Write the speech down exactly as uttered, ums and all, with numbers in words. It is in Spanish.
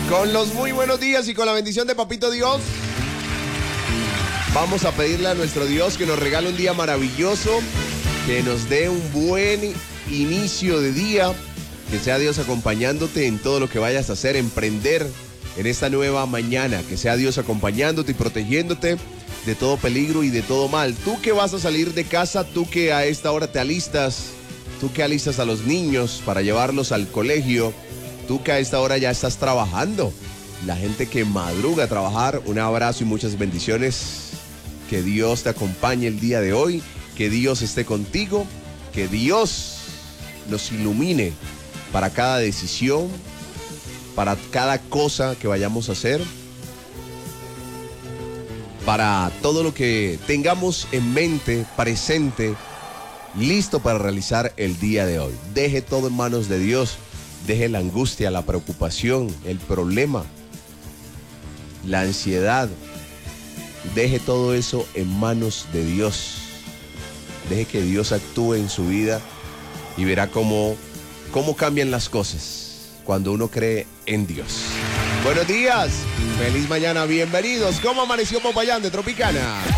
Con los muy buenos días y con la bendición de Papito Dios, vamos a pedirle a nuestro Dios que nos regale un día maravilloso, que nos dé un buen inicio de día, que sea Dios acompañándote en todo lo que vayas a hacer, emprender en esta nueva mañana, que sea Dios acompañándote y protegiéndote de todo peligro y de todo mal. Tú que vas a salir de casa, tú que a esta hora te alistas, tú que alistas a los niños para llevarlos al colegio, tú que a esta hora ya estás trabajando, la gente que madruga a trabajar, un abrazo y muchas bendiciones. Que Dios te acompañe el día de hoy, que Dios esté contigo, que Dios nos ilumine para cada decisión, para cada cosa que vayamos a hacer, para todo lo que tengamos en mente, presente, listo para realizar el día de hoy. Deje todo en manos de Dios. Deje la angustia, la preocupación, el problema, la ansiedad. Deje todo eso en manos de Dios. Deje que Dios actúe en su vida y verá cómo, cómo cambian las cosas cuando uno cree en Dios. Buenos días, feliz mañana, bienvenidos. ¿Cómo amaneció Popayán de Tropicana?